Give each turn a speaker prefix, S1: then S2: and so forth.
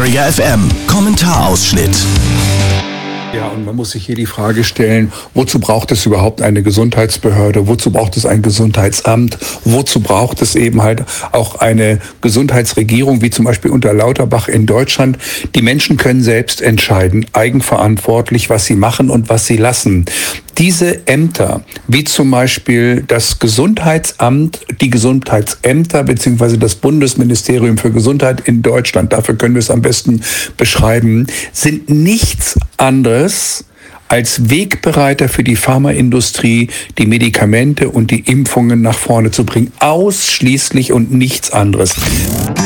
S1: Träger FM. Kommentarausschnitt.
S2: Ja, und man muss sich hier die Frage stellen, wozu braucht es überhaupt eine Gesundheitsbehörde? Wozu braucht es ein Gesundheitsamt? Wozu braucht es eben halt auch eine Gesundheitsregierung, wie zum Beispiel unter Lauterbach in Deutschland? Die Menschen können selbst entscheiden, eigenverantwortlich, was sie machen und was sie lassen. Diese Ämter, wie zum Beispiel das Gesundheitsamt, die Gesundheitsämter bzw. das Bundesministerium für Gesundheit in Deutschland, dafür können wir es am besten beschreiben, sind nichts anderes als Wegbereiter für die Pharmaindustrie, die Medikamente und die Impfungen nach vorne zu bringen. Ausschließlich und nichts anderes.